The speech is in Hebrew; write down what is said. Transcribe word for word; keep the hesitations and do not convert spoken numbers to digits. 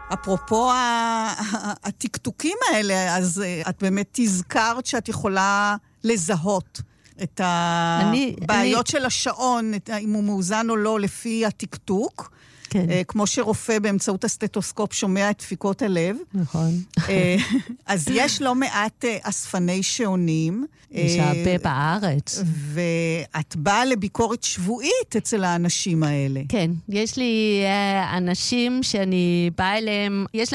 אפרופו התקתוקים האלה, אז את באמת תזכרת שאת יכולה לזהות את הבעיות של השעון, אם הוא מאוזן או לא, לפי התקתוק. כן. כמו שרופא באמצעות הסטטוסקופ שומע את דפיקות הלב. נכון. אז יש לא מעט אספני שעונים. יש הרבה בארץ. ואת באה לביקורת שבועית אצל האנשים האלה. כן, יש לי אנשים שאני באה אליהם, יש